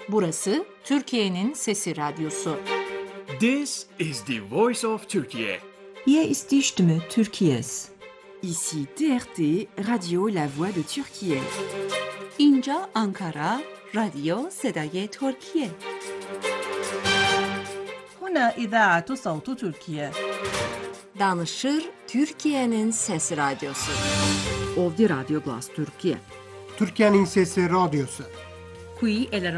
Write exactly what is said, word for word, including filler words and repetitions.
Burası Türkiye'nin Sesi Radyosu. This is the voice of Turkey. Hier ist die Stimme Türkiye's. Ici T R T, Radio La Voix de Türkiye. اینجا آنکارا، رادیو صدای ترکیه. هنا إذاعة صوت تركيا. Danışır Türkiye'nin Sesi Radyosu. Ovdje Radio Glas Türkiye. Türkiye'nin Sesi Radyosu. Qui è la